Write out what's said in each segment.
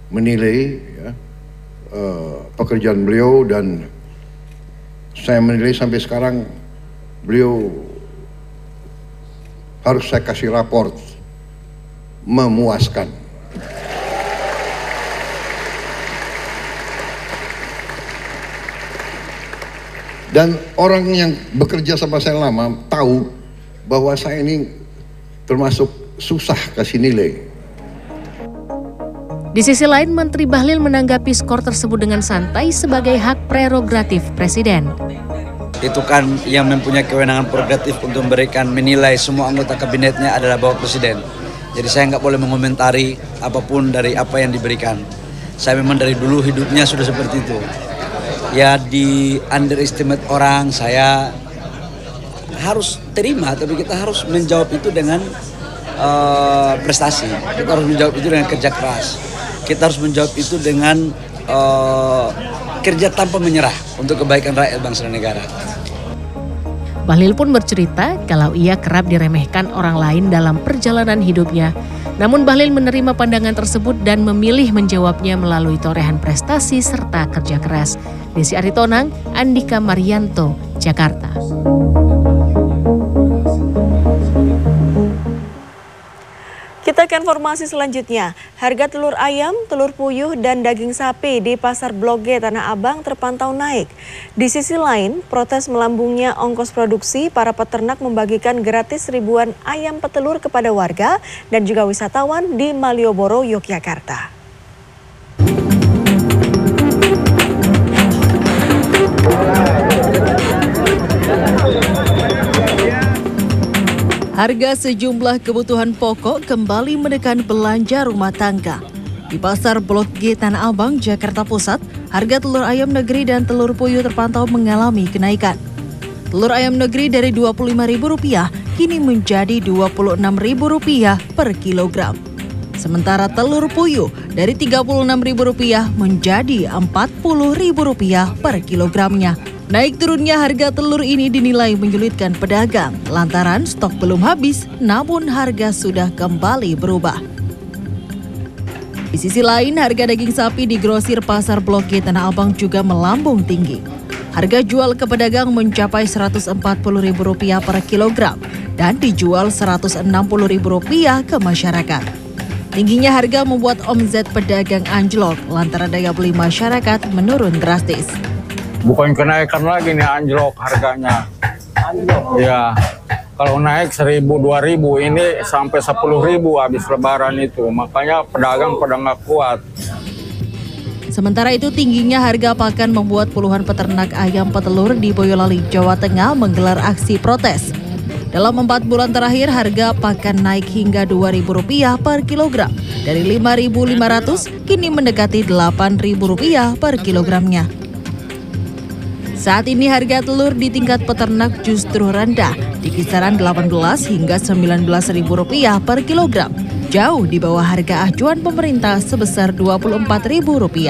menilai ya, pekerjaan beliau, dan saya menilai sampai sekarang beliau harus saya kasih raport memuaskan. Dan orang yang bekerja sama saya lama tahu bahwa saya ini termasuk susah kasih nilai. Di sisi lain, Menteri Bahlil menanggapi skor tersebut dengan santai sebagai hak prerogatif Presiden. Itu kan yang mempunyai kewenangan prerogatif untuk menilai semua anggota kabinetnya adalah Bapak Presiden. Jadi saya nggak boleh mengomentari apapun dari apa yang diberikan. Saya memang dari dulu hidupnya sudah seperti itu. Ya di underestimate orang, saya harus terima, tapi kita harus menjawab itu dengan prestasi. Kita harus menjawab itu dengan kerja keras. Kita harus menjawab itu dengan kerja tanpa menyerah untuk kebaikan rakyat bangsa dan negara. Bahlil pun bercerita kalau ia kerap diremehkan orang lain dalam perjalanan hidupnya. Namun Bahlil menerima pandangan tersebut dan memilih menjawabnya melalui torehan prestasi serta kerja keras. Desi Aritonang, Andika Marianto, Jakarta. Kita ke informasi selanjutnya. Harga telur ayam, telur puyuh, dan daging sapi di Pasar Blok G Tanah Abang terpantau naik. Di sisi lain, protes melambungnya ongkos produksi, para peternak membagikan gratis ribuan ayam petelur kepada warga dan juga wisatawan di Malioboro, Yogyakarta. Harga sejumlah kebutuhan pokok kembali menekan belanja rumah tangga. Di Pasar Blok G Tanah Abang, Jakarta Pusat, harga telur ayam negeri dan telur puyuh terpantau mengalami kenaikan. Telur ayam negeri dari Rp25.000 kini menjadi Rp26.000 per kilogram. Sementara telur puyuh dari Rp36.000 menjadi Rp40.000 per kilogramnya. Naik turunnya harga telur ini dinilai menyulitkan pedagang lantaran stok belum habis, namun harga sudah kembali berubah. Di sisi lain, harga daging sapi di grosir Pasar Blok G Tanah Abang juga melambung tinggi. Harga jual ke pedagang mencapai Rp140.000 per kilogram dan dijual Rp160.000 ke masyarakat. Tingginya harga membuat omzet pedagang anjlok lantaran daya beli masyarakat menurun drastis. Bukan kenaikan lagi nih, anjlok harganya. Ya, kalau naik 1.000, 2.000, ini sampai 10.000 habis lebaran itu. Makanya pedagang pada nggak kuat. Sementara itu, tingginya harga pakan membuat puluhan peternak ayam petelur di Boyolali, Jawa Tengah menggelar aksi protes. Dalam 4 bulan terakhir, harga pakan naik hingga Rp2.000 per kilogram. Dari Rp5.500 kini mendekati Rp8.000 per kilogramnya. Saat ini harga telur di tingkat peternak justru rendah, di kisaran Rp18 hingga Rp19.000 per kilogram, jauh di bawah harga acuan pemerintah sebesar Rp24.000.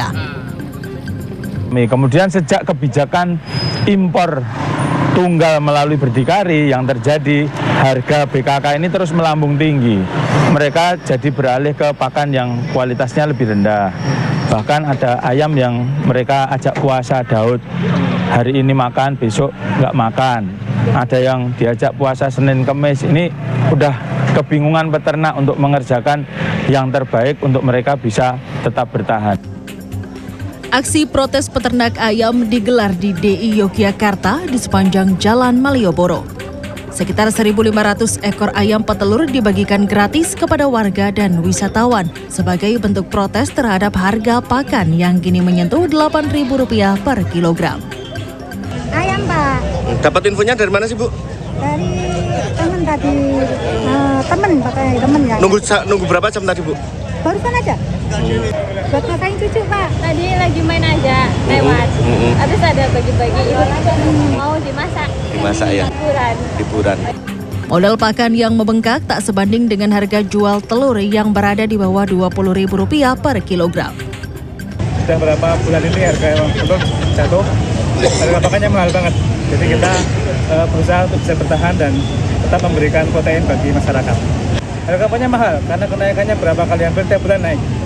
Kemudian sejak kebijakan impor tunggal melalui berdikari yang terjadi, harga BKK ini terus melambung tinggi. Mereka jadi beralih ke pakan yang kualitasnya lebih rendah. Bahkan ada ayam yang mereka ajak puasa Daud, hari ini makan, besok nggak makan. Ada yang diajak puasa Senin Kemis. Ini udah kebingungan peternak untuk mengerjakan yang terbaik untuk mereka bisa tetap bertahan. Aksi protes peternak ayam digelar di DI Yogyakarta di sepanjang Jalan Malioboro. Sekitar 1.500 ekor ayam petelur dibagikan gratis kepada warga dan wisatawan sebagai bentuk protes terhadap harga pakan yang kini menyentuh Rp8.000 per kilogram. Ayam, Pak. Dapat infonya dari mana sih, Bu? Dari teman tadi, temen ya. Nunggu berapa jam tadi, Bu? Barusan aja. Buat masain cucu, Pak. Tadi lagi main aja, lewat. Habis ada bagi-bagi mau dimasak. Dimasak ya? Liburan. Modal pakan yang membengkak tak sebanding dengan harga jual telur yang berada di bawah Rp20.000 per kilogram. Sudah berapa bulan ini harga telur jatuh, harga pakannya mahal banget. Jadi kita berusaha untuk bisa bertahan dan tetap memberikan protein bagi masyarakat. Harga pakannya mahal karena kenaikannya berapa kali, hampir tiap bulan naik.